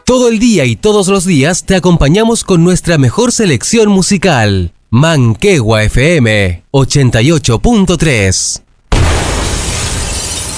Todo el día y todos los días te acompañamos con nuestra mejor selección musical. Manquehue FM 88.3.